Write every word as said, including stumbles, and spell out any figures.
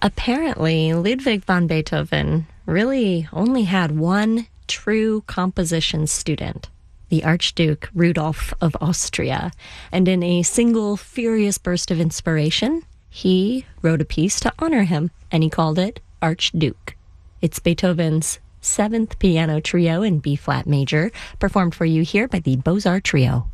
Apparently, Ludwig van Beethoven really only had one true composition student, the Archduke Rudolph of Austria, and in a single furious burst of inspiration, he wrote a piece to honor him, and he called it Archduke. It's Beethoven's seventh piano trio in B-flat major, performed for you here by the Beaux-Arts Trio.